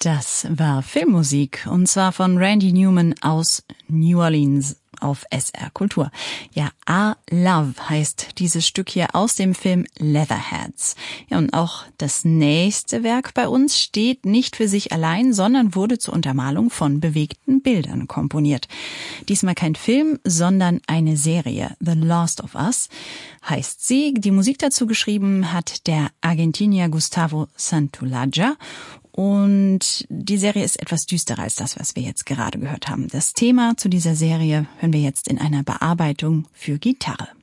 Das war Filmmusik, und zwar von Randy Newman aus New Orleans auf SR Kultur. Ja, Our Love heißt dieses Stück hier aus dem Film Leatherheads. Ja, und auch das nächste Werk bei uns steht nicht für sich allein, sondern wurde zur Untermalung von bewegten Bildern komponiert. Diesmal kein Film, sondern eine Serie. The Last of Us heißt sie. Die Musik dazu geschrieben hat der Argentinier Gustavo Santaolalla. Und die Serie ist etwas düsterer als das, was wir jetzt gerade gehört haben. Das Thema zu dieser Serie hören wir jetzt in einer Bearbeitung für Gitarre.